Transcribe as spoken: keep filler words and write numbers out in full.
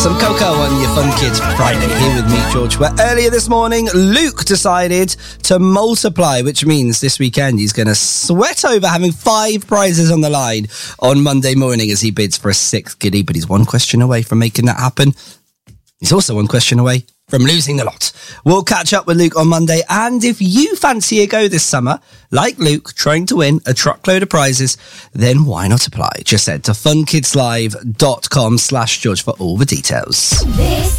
Some Coco on your Fun Kids Friday here with me, George, where earlier this morning, Luke decided to multiply, which means this weekend he's going to sweat over having five prizes on the line on Monday morning as he bids for a sixth giddy, but he's one question away from making that happen. He's also one question away from losing the lot. We'll catch up with Luke on Monday, and if you fancy a go this summer, like Luke, trying to win a truckload of prizes, then why not apply? Just head to funkidslive.com slash George for all the details. This